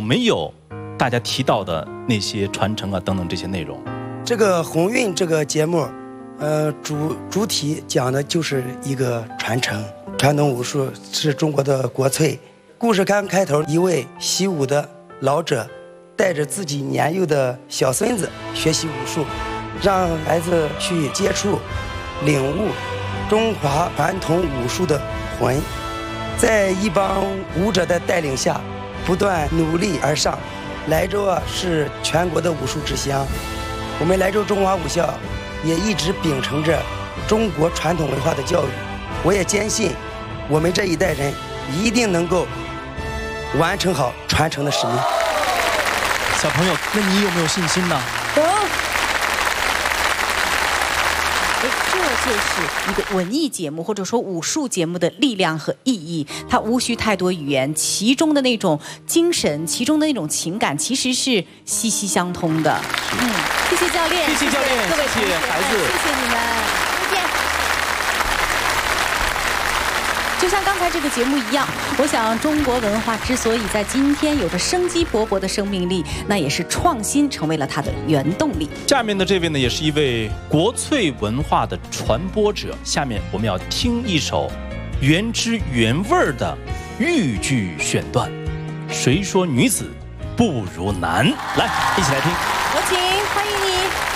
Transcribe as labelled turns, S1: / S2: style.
S1: 没有大家提到的那些传承啊等等这些内容？
S2: 这个鸿运这个节目，主体讲的就是一个传承，传统武术是中国的国粹。故事刚开头，一位习武的老者带着自己年幼的小孙子学习武术，让孩子去接触、领悟中华传统武术的魂，在一帮武者的带领下，不断努力而上。莱州啊是全国的武术之乡，我们莱州中华武校也一直秉承着中国传统文化的教育。我也坚信，我们这一代人一定能够完成好传承的使命。
S1: 小朋友，那你有没有信心呢？
S3: 有。这就是一个文艺节目或者说武术节目的力量和意义，它无需太多语言，其中的那种精神，其中的那种情感，其实是息息相通的。谢谢教练，
S1: 谢谢教练，
S3: 各位
S1: 谢谢孩子，
S3: 谢谢你们，再见。就像刚才这个节目一样，我想中国文化之所以在今天有着生机勃勃的生命力，那也是创新成为了它的原动力。
S1: 下面的这位呢，也是一位国粹文化的传播者。下面我们要听一首原汁原味的豫剧选段，谁说女子不如男？来，一起来听。
S3: 有请，欢迎你。